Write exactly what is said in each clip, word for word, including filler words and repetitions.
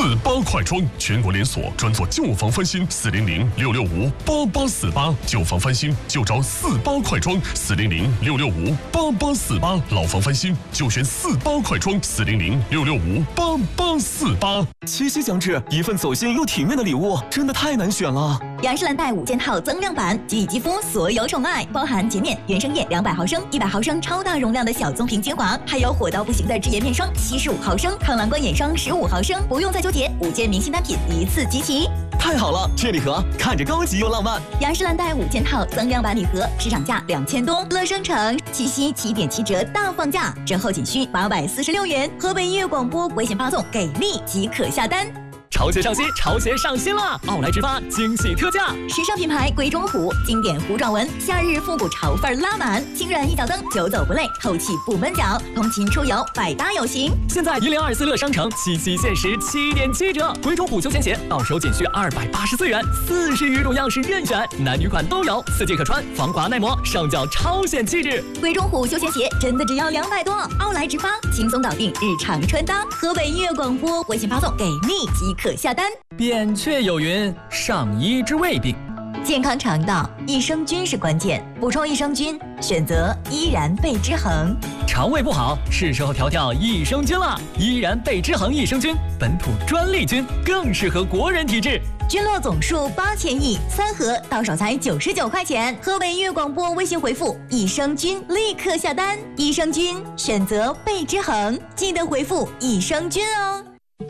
八快装，全国连锁，专做旧房翻新。四零零六六五八八四八，旧房翻新就找四八快装。四零零六六五八八四八，老房翻新就选四八快装。四零零六六五八八四八。 七夕将至，一份走心又体面的礼物，真的太难选了。 雅诗兰黛五件套增量版，给予肌肤所有宠爱，包含洁面、原生液两百毫升、一百毫升超大容量的小棕瓶精华，还有火到不行的脂颜面霜七十五毫升、抗蓝光眼霜十五毫升，不用再纠结，五件明星单品一次集齐。 太好了，这礼盒看着高级又浪漫。 雅诗兰黛五件套增量版礼盒，市场价两千多，乐生城七夕七点七折大放价，折后仅需八百四十六元。河北音乐广播微信发送给力即可下单。 潮鞋上新，潮鞋上新了！奥莱直发惊喜特价， 时尚品牌龟中虎，经典弧状纹，夏日复古潮范拉满，轻软一脚蹬，久走不累，透气不闷脚，通勤出游百搭有型。 现在一零二四乐商城七夕限时七点七折，龟中虎休闲鞋到手仅需二百八十四元，四十余种样式任选，男女款都有，四季可穿，防滑耐磨，上脚超显气质。 龟中虎休闲鞋真的只要两百多，奥莱直发轻松搞定日常穿搭。河北音乐广播微信发送给力即可下单。 扁鹊有云：上医之未病。 健康肠道，益生菌是关键，补充益生菌，选择依然贝之恒。 肠胃不好，是时候调调益生菌了。依然贝之恒益生菌，本土专利菌，更适合国人体质。 菌落总数八千亿，三盒到手才九十九块钱。河北音乐广播微信回复益生菌，立刻下单。益生菌选择贝之恒，记得回复益生菌哦。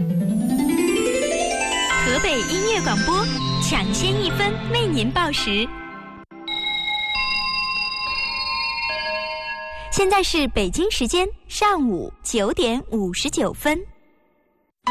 河北音乐广播抢先一分为您报时。现在是北京时间上午九点五十九分。